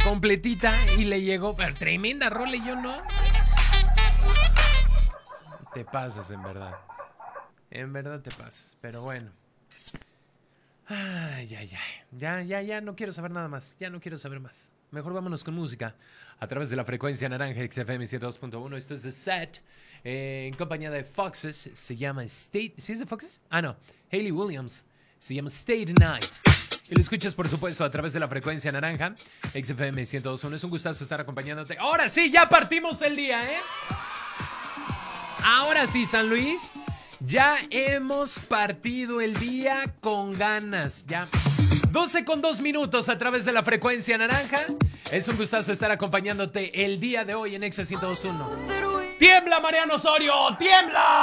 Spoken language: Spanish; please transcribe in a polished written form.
completita y le llegó. Pero tremenda rola y yo no. Te pasas, en verdad. En verdad te pasas. Pero bueno. Ay, ay, ay. Ya, no quiero saber nada más. Ya no quiero saber más. Mejor vámonos con música. A través de la frecuencia naranja XFM 102.1. Esto es The Set. En compañía de Foxes. Se llama State. ¿Sí es de Foxes? Ah, no. Hayley Williams. Se llama Stay the Night. Y lo escuchas, por supuesto, a través de la frecuencia naranja XFM 102.1. Es un gustazo estar acompañándote. Ahora sí, ya partimos el día, ¿eh? Ahora sí, San Luis. Ya hemos partido el día con ganas. Ya. 12:02 a través de la frecuencia naranja. Es un gustazo estar acompañándote el día de hoy en Exa 102.1. ¡Tiembla, Mariano Osorio! ¡Tiembla!